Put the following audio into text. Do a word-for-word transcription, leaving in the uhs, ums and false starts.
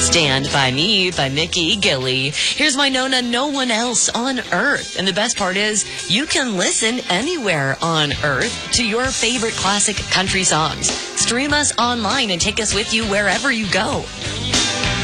Stand By Me by Mickey Gilley. Here's my Nona, No One Else on Earth. And the best part is, you can listen anywhere on Earth to your favorite classic country songs. Stream us online and take us with you wherever you go.